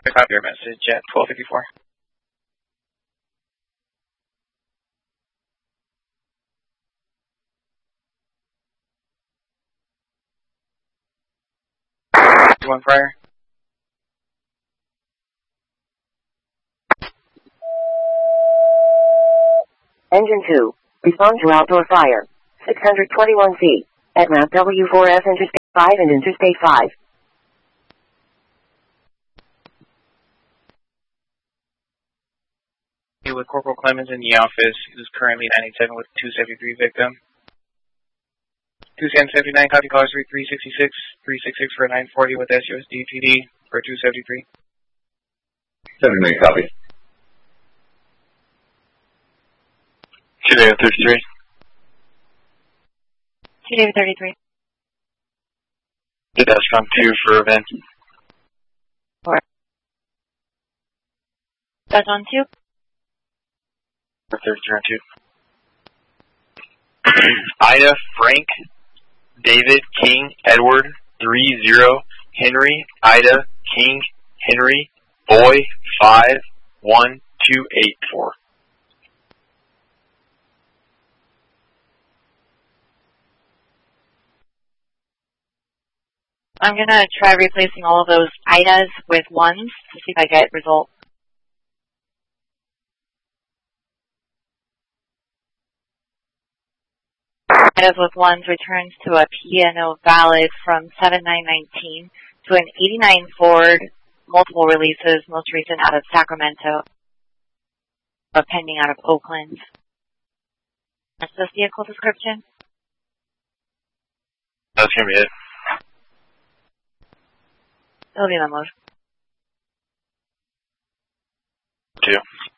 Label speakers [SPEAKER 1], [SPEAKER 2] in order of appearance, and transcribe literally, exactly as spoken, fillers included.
[SPEAKER 1] copy your message at twelve fifty-four. One prior.
[SPEAKER 2] Engine two, respond to outdoor fire, six hundred twenty-one feet, at Route W four S Interstate five and Interstate five.
[SPEAKER 1] With Corporal Clemens in the office, who's currently ninety-seven with two seventy-three victim. two seventy-nine, copy callers three three sixty-six, three sixty-six for nine forty with S U S D P D for two seventy-three.
[SPEAKER 3] seventy-nine, copy.
[SPEAKER 4] two David thirty-three.
[SPEAKER 5] two David thirty-three.
[SPEAKER 4] Did that from two for event.
[SPEAKER 5] Four. That's on two.
[SPEAKER 4] For thirty-three on two. Ida, Frank, David, King, Edward, three zero, Henry, Ida, King, Henry, Boy, five, one, two, eight, four.
[SPEAKER 5] I'm going to try replacing all of those Idas with ones to see if I get results. Idas with ones returns to a P N O valid from seven nine nineteen to an eighty-nine Ford, multiple releases, most recent out of Sacramento, a pending out of Oakland. That's the vehicle description?
[SPEAKER 4] That's going to be it.
[SPEAKER 5] It'll be my mode.
[SPEAKER 4] Two.